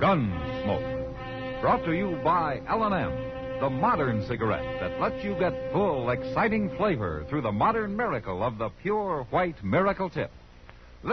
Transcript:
Gunsmoke. Brought to you by L&M, the modern cigarette that lets you get full, exciting flavor through the modern miracle of the pure white Miracle Tip.